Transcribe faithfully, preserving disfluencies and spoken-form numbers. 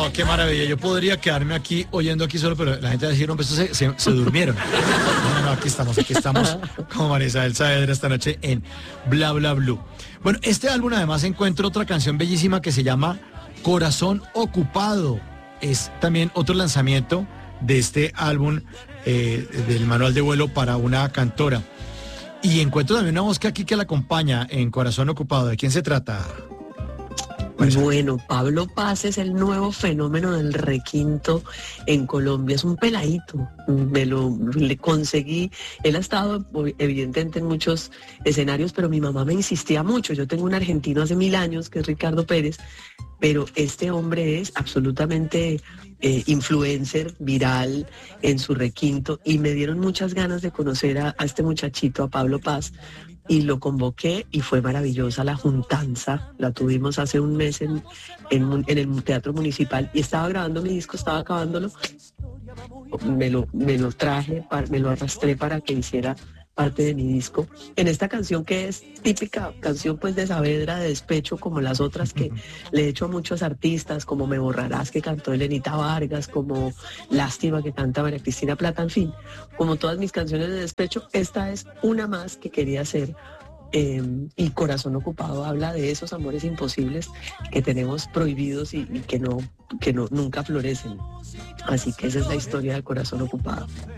No, qué maravilla. Yo podría quedarme aquí oyendo aquí solo, pero la gente va a decir, hombre, estos se, se, se durmieron. No, no, aquí estamos, aquí estamos como María Isabel Saavedra esta noche en Bla Bla Blue. Bueno, este álbum además encuentra otra canción bellísima que se llama Corazón Ocupado. Es también otro lanzamiento de este álbum eh, del manual de vuelo para una cantora. Y encuentro también una voz que aquí que la acompaña en Corazón Ocupado. ¿De quién se trata? Bueno, Pablo Paz es el nuevo fenómeno del requinto en Colombia. Es un peladito, me lo le conseguí. Él ha estado evidentemente en muchos escenarios, pero mi mamá me insistía mucho. Yo tengo un argentino hace mil años que es Ricardo Pérez, pero este hombre es absolutamente eh, influencer, viral en su requinto, y me dieron muchas ganas de conocer a, a este muchachito, a Pablo Paz, y lo convoqué y fue maravillosa la juntanza. La tuvimos hace un mes en, en, en el Teatro Municipal y estaba grabando mi disco, estaba acabándolo. Me lo, me lo traje, me lo arrastré para que hiciera parte de mi disco. En esta canción, que es típica canción pues de Saavedra, de despecho, como las otras que le he hecho a muchos artistas, como Me Borrarás, que cantó Elenita Vargas, como Lástima, que canta María Cristina Plata, en fin, como todas mis canciones de despecho, esta es una más que quería hacer. Eh, y Corazón Ocupado habla de esos amores imposibles que tenemos prohibidos y, y que no, que no nunca florecen. Así que esa es la historia de Corazón Ocupado.